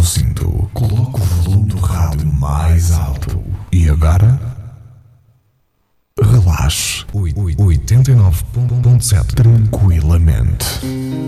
o cinto, coloque o volume do rádio mais alto. E agora? Relaxe. 89.7 tranquilamente.